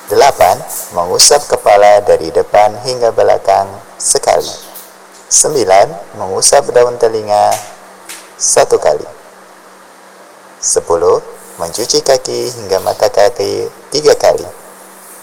8. Mengusap kepala dari depan hingga belakang sekali. 9. Mengusap daun telinga 1 kali. 10. Mencuci kaki hingga mata kaki 3 kali.